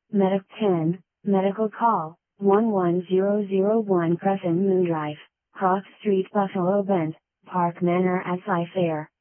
Medic 10, medical call, 11001 Crescent Moon Drive, Cross Street Buffalo Bend, Park Manor at Cy Fair.